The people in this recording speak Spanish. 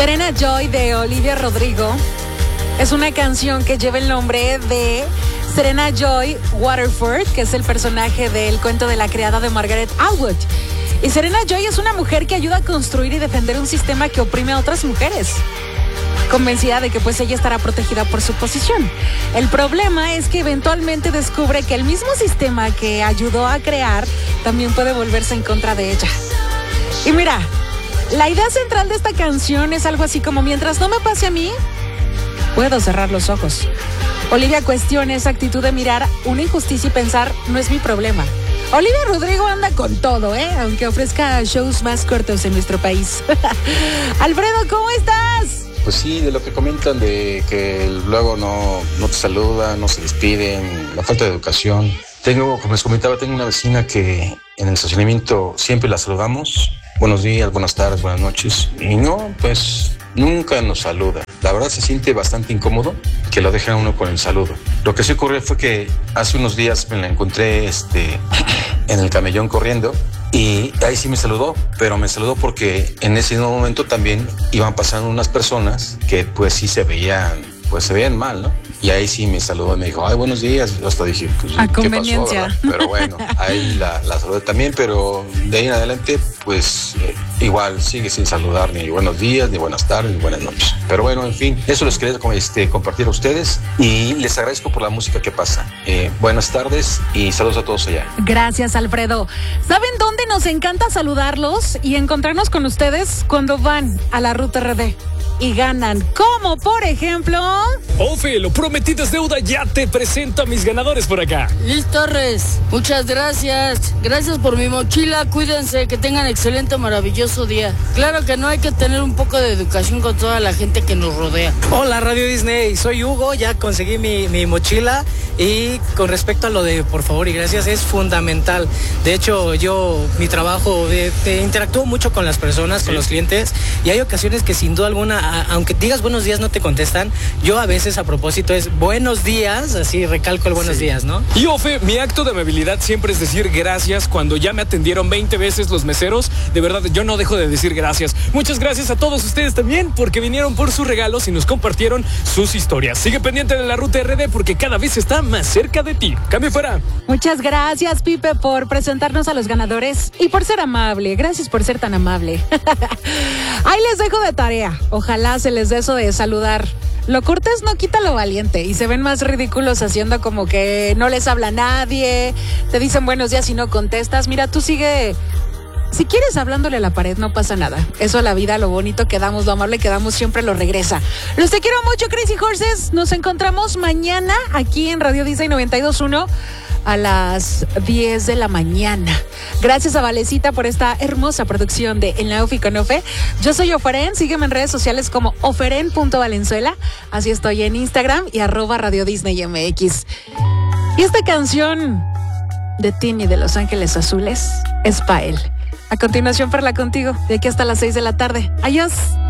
Serena Joy de Olivia Rodrigo es una canción que lleva el nombre de Serena Joy Waterford, que es el personaje del cuento de la criada de Margaret Atwood. Y Serena Joy es una mujer que ayuda a construir y defender un sistema que oprime a otras mujeres, convencida de que pues ella estará protegida por su posición. El problema es que eventualmente descubre que el mismo sistema que ayudó a crear también puede volverse en contra de ella. Y mira, la idea central de esta canción es algo así como: mientras no me pase a mí, puedo cerrar los ojos. Olivia cuestiona esa actitud de mirar una injusticia y pensar, no es mi problema. Olivia Rodrigo anda con todo, aunque ofrezca shows más cortos en nuestro país. Alfredo, ¿cómo estás? Pues sí, de lo que comentan de que luego no te saludan, no se despiden, la falta de educación. Como les comentaba, tengo una vecina que en el estacionamiento siempre la saludamos. Buenos días, buenas tardes, buenas noches. Y no, pues nunca nos saluda. La verdad se siente bastante incómodo que lo dejen a uno con el saludo. Lo que sí ocurrió fue que hace unos días me la encontré en el camellón corriendo y ahí sí me saludó, pero me saludó porque en ese mismo momento también iban pasando unas personas que pues sí se veían mal, ¿no? Y ahí sí me saludó y me dijo, ay, buenos días. Yo hasta dije, pues, a ¿qué conveniencia pasó, verdad? Pero bueno, ahí la saludé también, pero de ahí en adelante, pues igual sigue sin saludar ni buenos días, ni buenas tardes, ni buenas noches. Pero bueno, en fin, eso les quería compartir a ustedes y les agradezco por la música que pasa. Buenas tardes y saludos a todos allá. Gracias, Alfredo. ¿Saben dónde nos encanta saludarlos y encontrarnos con ustedes? Cuando van a la Ruta RD y ganan, como por ejemplo... Ofe, lo prometido es deuda, ya te presento a mis ganadores por acá. Liz Torres, muchas gracias. Gracias por mi mochila, cuídense, que tengan excelente, maravilloso día. Claro que no, hay que tener un poco de educación con toda la gente que nos rodea. Hola Radio Disney, soy Hugo, ya conseguí mi mochila y con respecto a lo de por favor y gracias es fundamental. De hecho, mi trabajo interactúo mucho con las personas, sí, con los clientes, y hay ocasiones que sin duda alguna, aunque digas buenos días no te contestan. Yo a veces a propósito es buenos días, así recalco el buenos días, ¿no? Y Ofe, mi acto de amabilidad siempre es decir gracias. Cuando ya me atendieron 20 veces los meseros, de verdad yo no dejo de decir gracias. Muchas gracias a todos ustedes también porque vinieron por sus regalos y nos compartieron sus historias. Sigue pendiente de la Ruta RD porque cada vez está más cerca de ti. Cambio fuera. Muchas gracias, Pipe, por presentarnos a los ganadores y por ser amable. Gracias por ser tan amable. Ahí les dejo de tarea. Ojalá se les dé eso de saludar. Lo cortés no quita lo valiente y se ven más ridículos haciendo como que no les habla nadie, te dicen buenos días y no contestas. Mira, tú sigue, si quieres hablándole a la pared, no pasa nada. Eso a la vida, lo bonito que damos, lo amable que damos, siempre lo regresa. Los te quiero mucho, Crazy Horses. Nos encontramos mañana aquí en Radio Disney 92.1 a las 10 de la mañana. Gracias a Valecita por esta hermosa producción de En la Ofi con Ofe. Yo soy Oferen, sígueme en redes sociales como oferen.valenzuela. Así estoy en Instagram y @Radio Disney MX. Y esta canción de Tini de Los Ángeles Azules es pa' él. A continuación, Perla contigo, de aquí hasta las 6 de la tarde. Adiós.